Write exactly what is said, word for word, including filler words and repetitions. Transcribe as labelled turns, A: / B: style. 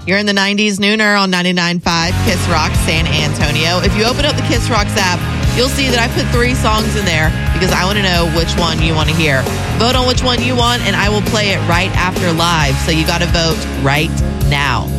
A: You're in the nineties nooner on ninety-nine point five Kiss Rock San Antonio. If you open up the Kiss Rocks app, you'll see that I put three songs in there because I want to know which one you want to hear. Vote on which one you want, and I will play it right after live. So you got to vote right now.